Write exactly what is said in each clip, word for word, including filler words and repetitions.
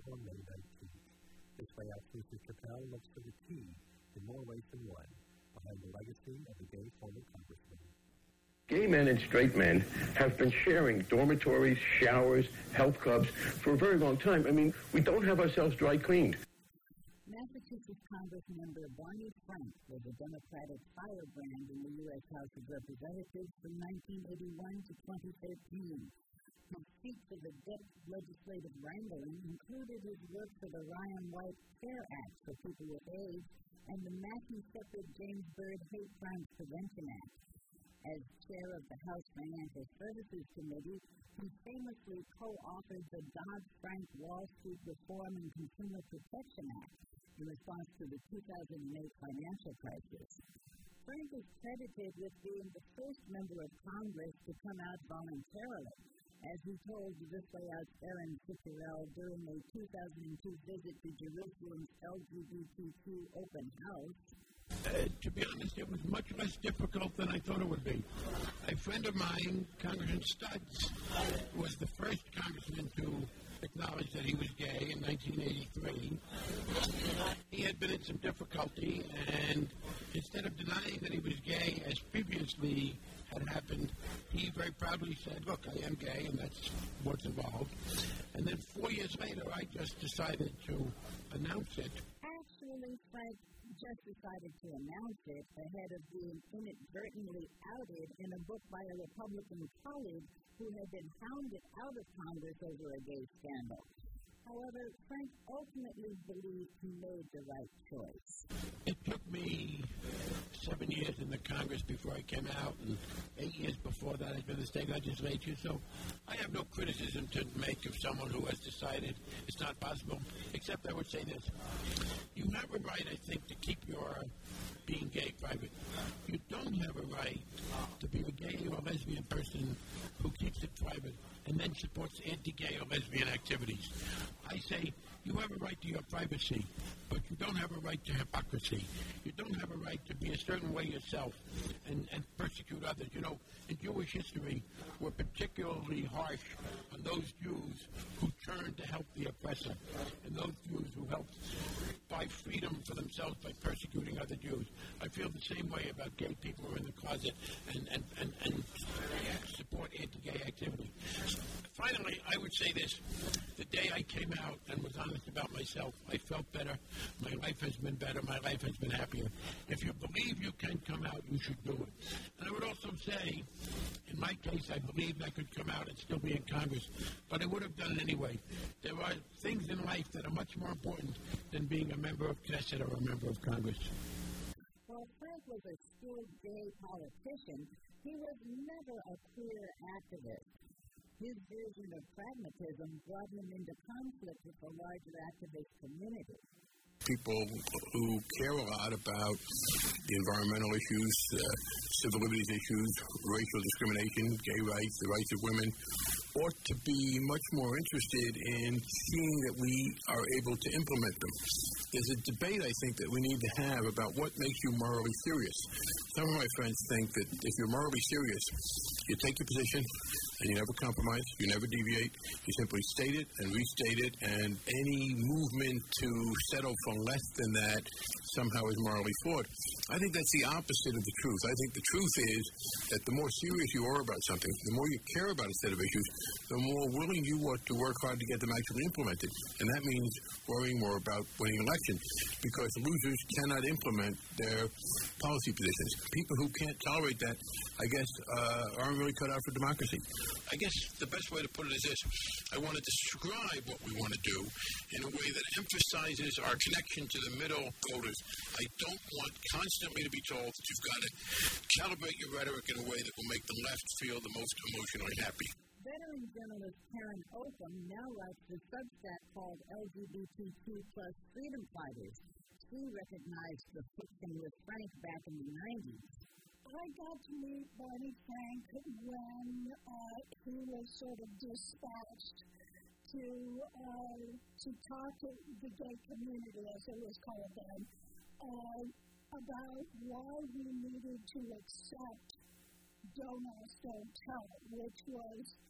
on May nineteenth. This way out, Susan Chappelle looks for the key in more ways than one behind the legacy of the gay former congressman. Gay men and straight men have been sharing dormitories, showers, health clubs for a very long time. I mean, we don't have ourselves dry cleaned. Massachusetts Congressmember Barney Frank was a Democratic firebrand in the U S House of Representatives from nineteen eighty-one to twenty thirteen. His feats of adept legislative wrangling included his work for the Ryan White Care Act for people with AIDS and the Matthew Shepard James Byrd Hate Crimes Prevention Act. As chair of the House Financial Services Committee, he famously co-authored the Dodd-Frank Wall Street Reform and Consumer Protection Act in response to the two thousand eight financial crisis. Frank is credited with being the first member of Congress to come out voluntarily, as he told This Way Out's Erin Fitzgerald during a two thousand two visit to Jerusalem's L G B T Q open house. Uh, to be honest, it was much less difficult than I thought it would be. A friend of mine, Congressman Studs, was the first congressman to acknowledge that he was gay in nineteen eighty-three. He had been in some difficulty, and instead of denying that he was gay, as previously had happened, he very proudly said, look, I am gay, and that's what's involved. And then four years later, I just decided to announce it. Actually, Frank just decided to announce it ahead of being inadvertently outed in a book by a Republican colleague who had been hounded out of Congress over a gay scandal. However, Frank ultimately believed he made the right choice. It took me seven years in the Congress before I came out, and eight years before that I'd been in the state legislature, so I have no criticism to make of someone who has decided it's not possible, except I would say this. You have a right, I think, to keep your being gay private. You don't have a right to be a gay or lesbian person who keeps it private and then supports anti-gay or lesbian activities. I say you have a right to your privacy, but you don't have a right to hypocrisy. You don't have a right to be a certain way yourself and, and persecute others. You know, in Jewish history, we're particularly harsh on those Jews who turned to help the oppressor and those Jews who helped buy freedom for themselves by persecuting other Jews. I feel the same way about gay people who are in the closet and, and, and, and support anti-gay activity. Finally, I would say this. The day I came out and was honest about myself, I felt better. My life has been better. My life has been happier. If you believe you can come out, you should do it. And I would also say, in my case, I believed I could come out and still be in Congress, but I would have done it anyway. There are things in life that are much more important than being a member of Knesset or a member of Congress. While Frank was a skilled gay politician, he was never a queer activist. His version of pragmatism brought him into conflict with the larger activist community. People who care a lot about the environmental issues, uh, civil liberties issues, racial discrimination, gay rights, the rights of women, ought to be much more interested in seeing that we are able to implement them. There's a debate, I think, that we need to have about what makes you morally serious. Some of my friends think that if you're morally serious, you take your position and you never compromise, you never deviate, you simply state it and restate it, and any movement to settle for less than that somehow is morally flawed. I think that's the opposite of the truth. I think the truth is that the more serious you are about something, the more you care about a set of issues, the more willing you are to work hard to get them actually implemented. And that means worrying more about winning elections, because losers cannot implement their policy positions. People who can't tolerate that, I guess, uh, aren't really cut out for democracy. I guess the best way to put it is this. I want to describe what we want to do in a way that emphasizes our connection to the middle voters. I don't want constantly to be told that you've got to calibrate your rhetoric in a way that will make the left feel the most emotionally happy. Veteran journalist Karen Oakham now writes the Substack called L G B T Q plus Freedom Fighters. She recognized the fiction with Frank back in the nineties. I got to meet Barney Frank when uh, he was sort of dispatched to uh, to talk to the gay community, as it was called then, uh, about why we needed to accept Don't Ask, Don't Tell, which was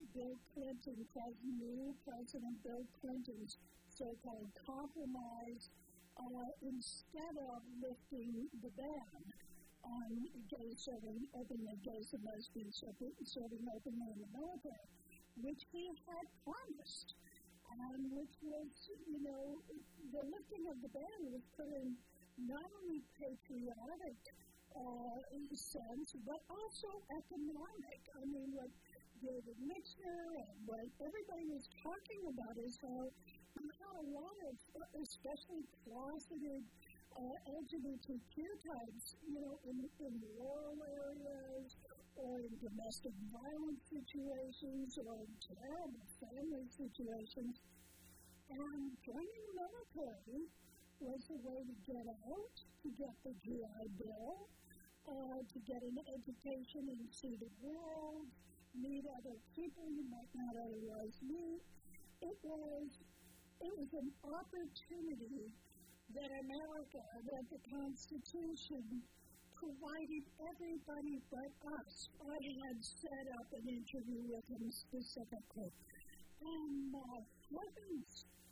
Bill Clinton, President, new President Bill Clinton's so-called compromise, uh, instead of lifting the ban on gay serving, openly gays and lesbians serving openly in the military, which he had promised, and which was, you know, the lifting of the ban was put in not only patriotic uh, sense, but also economic. I mean, what David Mixner and what everybody was talking about is how you had a lot of, especially closeted uh, L G B T Q types, you know, in, in rural areas or in domestic violence situations or in terrible family situations. And joining the military was a way to get out, to get the G I Bill, uh, to get an education and see the world, meet other people you might not otherwise meet. It was, it was an opportunity that America, that the Constitution provided everybody but us. I had set up an interview with him specifically. And uh, heavens,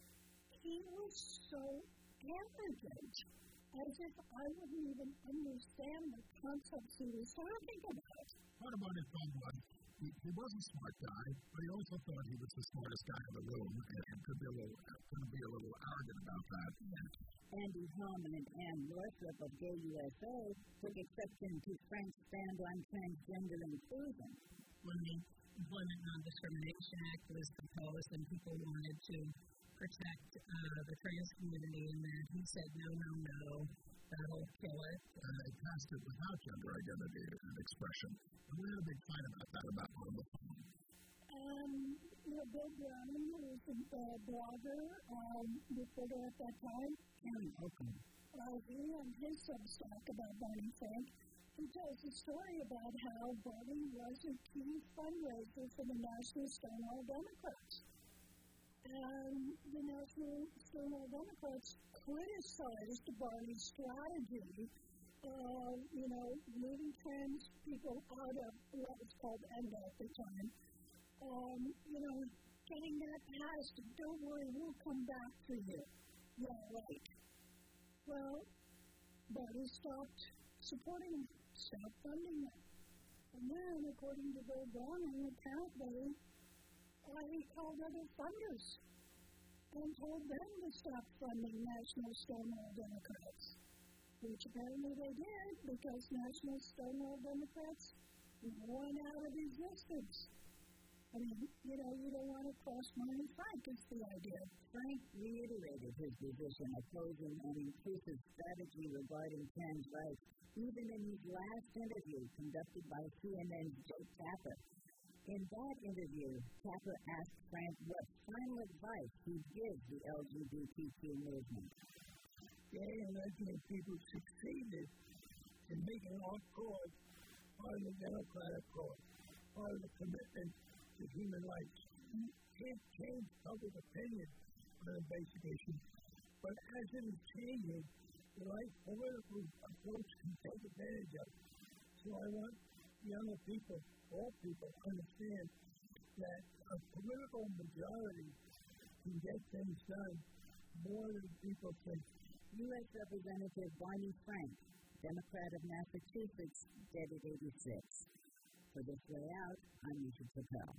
he was so arrogant, as if I wouldn't even understand the concepts he was talking about. Part about it was he, he was a smart guy, but he also thought he was the smartest guy in the room, and could be a little, could be a little arrogant about that. Andy Hellman and Ann Northrup of Gay U S A took exception to Frank's stand on transgender inclusion. When the Employment Non-Discrimination Act was proposed and people wanted to protect uh, the trans community, and then he said, no, no, no, that'll kill it. And they passed it without gender identity and expression. And we had a big fight about that, about on the phone. Um, you know, Bill Browning, who was a uh, blogger, um, reporter at that time, Ken Oakland, uh, he on his Substack about Barney Frank, he tells a story about how Barney was a key fundraiser for the National Stonewall Democrats. And the National Stonewall Democrats criticized Barney's strategy of, you know, moving trans people out of what was called E N D A at the time. Um, you know, getting that passed, don't worry, we'll come back to you. Yeah, right. Well, Barney stopped supporting them, stopped funding them. And then, according to Bill Browning, apparently, uh, he called other funders and told them to stop funding National Stonewall Democrats, which apparently they did, because National Stonewall Democrats went out of existence. I mean, you know, you don't want to cross Barney Frank, is the idea. Frank reiterated his position opposing an inclusive strategy regarding trans rights, even in his last interview conducted by C N N's Jake Tapper. In that interview, Tapper asked Frank what final advice he gives the L G B T Q movement. Gay and lesbian people succeeded in making our cause part of the Democratic cause, part of the commitment to human rights. You can't change public opinion on a basic issue, but as it is changing, the right political approach can take advantage of it. So I want younger people, all people, to understand that a political majority can get things done more than people think. U S Representative Barney Frank, Democrat of Massachusetts, dead at eighty-six. For This Way Out, I'm Nisha Patel.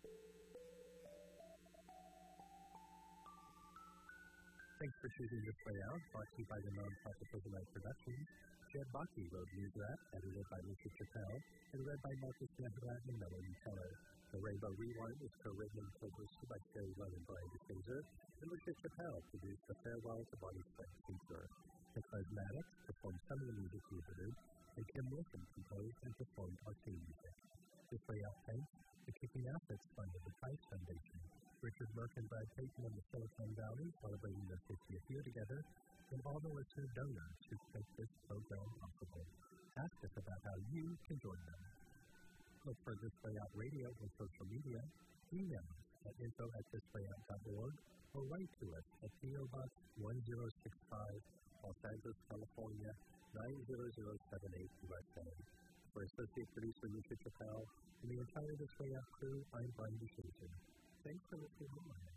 Thanks for choosing This Way Out, brought to you by the nonprofit Overnight Productions. Jed Baki wrote News Wrap, edited by Nisha Patel, and read by Marcus Neverat and Melanie Keller. The Rainbow Rewind is co-written and co-hosted by Sherry Love and Brian DeSazer, and Richard Chappelle produced The Farewell to Barney Frank feature. Nicholas Maddox performed some of the music we heard, and Kim Wilson composed and performed our theme music. This Way Out thanks the Kicking Assets Fund of the Price Foundation, Richard Merck and Brad Payton of the Silicon Valley celebrating their fiftieth year together, and all the listener donors who make this program possible. Ask us about how you can join them. Look for This Way Out Radio on social media, email us at info at thiswayout dot org, or write to us at P O Box one zero six five, Los Angeles, California, nine zero zero seven eight, U S A. For associate producer Richard Chappelle and the entire This Way Out crew, I'm Brian DeShazer. Thanks for listening.